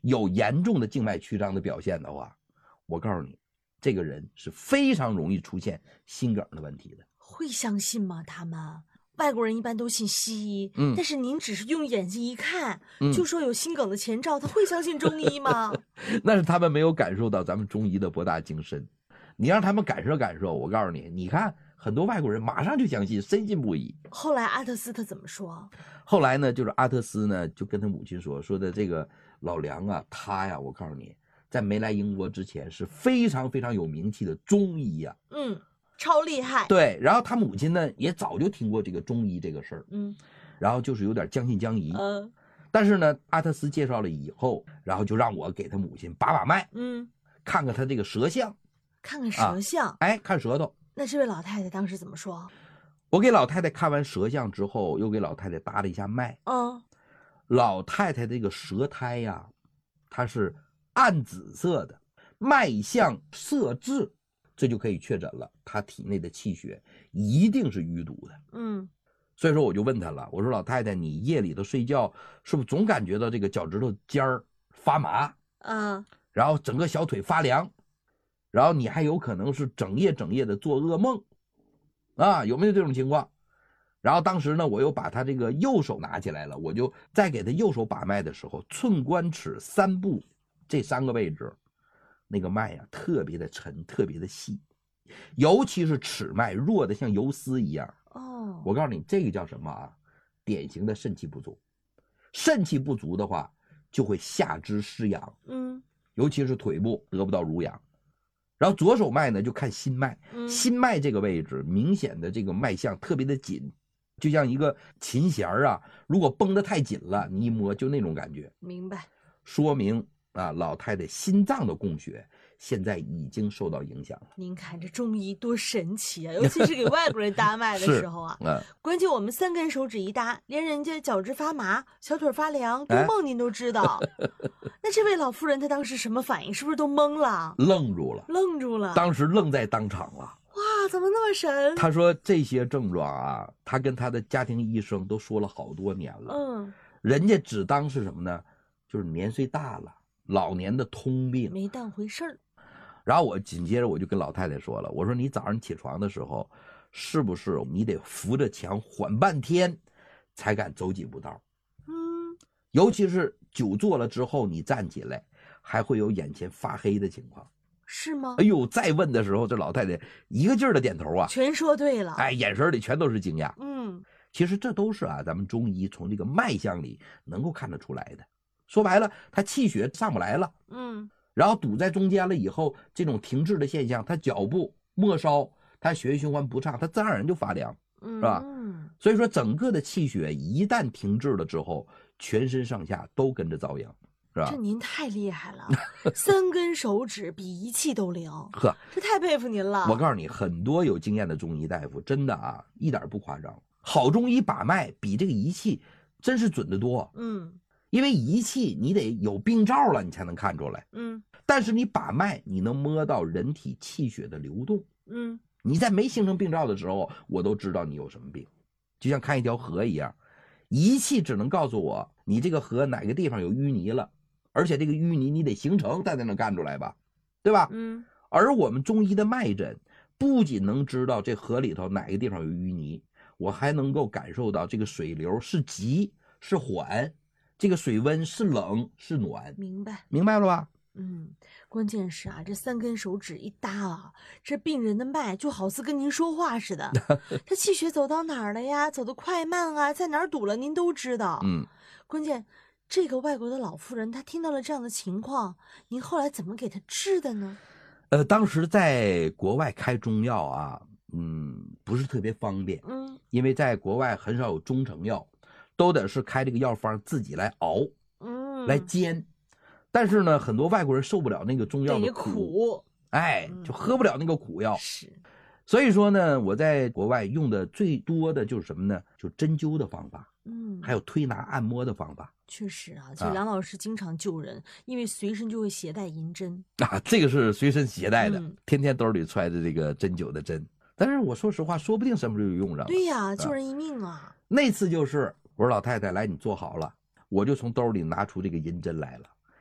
有严重的静脉曲张的表现的话，我告诉你，这个人是非常容易出现心梗的问题的。 会相信吗？他们外国人一般都信西医，但是您只是用眼睛一看，就说有心梗的前兆，他会相信中医吗？ 那是他们没有感受到咱们中医的博大精深。你让他们感受感受，我告诉你，你看很多外国人马上就相信，深信不疑。 后来阿特斯他怎么说？ 后来呢，就是阿特斯呢就跟他母亲说的这个老梁啊，他呀，我告诉你，在没来英国之前是非常非常有名气的中医呀。 超厉害。 对，然后他母亲呢也早就听过这个中医这个事儿，然后就是有点将信将疑。但是呢，阿特斯介绍了以后，然后就让我给他母亲把脉，看看他这个舌象， 看看舌象， 看舌头。 那这位老太太当时怎么说？ 我给老太太看完舌象之后，又给老太太搭了一下脉。老太太这个舌苔呀，它是暗紫色的，脉象色滞，这就可以确诊了，她体内的气血一定是淤堵的。所以说我就问她了，我说老太太，你夜里头睡觉是不是总感觉到这个脚趾头尖儿发麻然后整个小腿发凉，然后你还有可能是整夜的做噩梦有没有这种情况？然后当时呢，我又把他这个右手拿起来了，我就在给他右手把脉的时候，寸关尺三部这3个位置，那个脉呀特别的沉，特别的细，尤其是尺脉弱的像游丝一样。我告诉你，这个叫什么啊？典型的肾气不足。肾气不足的话，就会下肢失养，尤其是腿部得不到濡养。然后左手脉呢，就看心脉，心脉这个位置明显的这个脉象特别的紧，就像一个琴弦啊，如果绷得太紧了，你一摸就那种感觉。 明白。 说明老太太心脏的供血现在已经受到影响了。 您看这中医多神奇啊，尤其是给外国人搭脉的时候啊。关键我们3根手指一搭，连人家脚趾发麻、小腿发凉、多梦您都知道。那这位老妇人她当时什么反应？是不是都懵了？ 愣住了，当时愣在当场了。 哇，怎么那么神？ 他说这些症状啊，他跟他的家庭医生都说了好多年了。人家只当是什么呢？就是年岁大了，老年的通病， 没当回事儿。 然后我紧接着我就跟老太太说了，我说你早上起床的时候，是不是你得扶着墙缓半天，才敢走几步道？尤其是久坐了之后，你站起来还会有眼前发黑的情况。 是吗？ 哎呦，再问的时候，这老太太一个劲儿的点头啊， 全说对了。 眼神里全都是惊讶。其实这都是咱们中医从这个脉象里能够看得出来的。说白了，他气血上不来了，然后堵在中间了以后，这种停滞的现象，他脚部末梢，他血液循环不畅，他自然而然就发凉，是吧？所以说整个的气血一旦停滞了之后，全身上下都跟着遭殃，是吧？ 这您太厉害了，3根手指比仪器都灵，这太佩服您了。 我告诉你，很多有经验的中医大夫真的一点不夸张，好中医把脉比这个仪器真是准得多。因为仪器你得有病灶了，你才能看出来。但是你把脉，你能摸到人体气血的流动。你在没形成病灶的时候，我都知道你有什么病，就像看一条河一样，仪器只能告诉我你这个河哪个地方有淤泥了，而且这个淤泥你得形成才能干出来吧，对吧？而我们中医的脉诊不仅能知道这河里头哪个地方有淤泥，我还能够感受到这个水流是急是缓，这个水温是冷是暖。明白了吧？ 关键是这3根手指一搭这病人的脉就好似跟您说话似的。他气血走到哪儿了呀？走得快慢在哪儿堵了您都知道。关键这个外国的老妇人她听到了这样的情况，您后来怎么给她治的呢？ 当时在国外开中药不是特别方便。因为在国外很少有中成药，都得是开这个药方自己来熬，来煎。但是呢，很多外国人受不了那个中药的苦，就喝不了那个苦药。所以说呢，我在国外用的最多的就是什么呢？就针灸的方法，还有推拿按摩的方法。 确实就梁老师经常救人，因为随身就会携带银针这个是随身携带的，天天兜里揣着这个针灸的针。但是我说实话，说不定什么时候就用上了。 对呀，救人一命啊！ 那次就是我说老太太来，你坐好了，我就从兜里拿出这个银针来了。